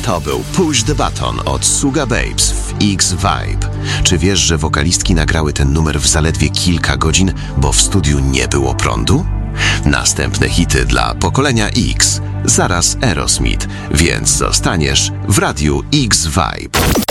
To był Push the Button od Suga Babes w X-Vibe. Czy wiesz, że wokalistki nagrały ten numer w zaledwie kilka godzin, bo w studiu nie było prądu? Następne hity dla pokolenia X. Zaraz Aerosmith, więc zostaniesz w radiu X-Vibe.